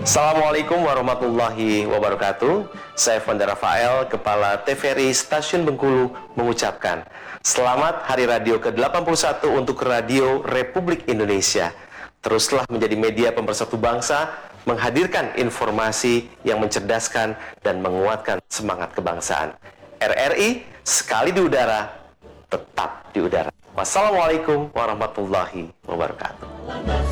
Assalamualaikum warahmatullahi wabarakatuh. Saya Fonda Rafael, Kepala TVRI Stasiun Bengkulu, mengucapkan selamat Hari Radio ke-81 untuk Radio Republik Indonesia. Teruslah menjadi media pemersatu bangsa, menghadirkan informasi yang mencerdaskan dan menguatkan semangat kebangsaan. RRI, sekali di udara, tetap di udara. Wassalamualaikum warahmatullahi wabarakatuh.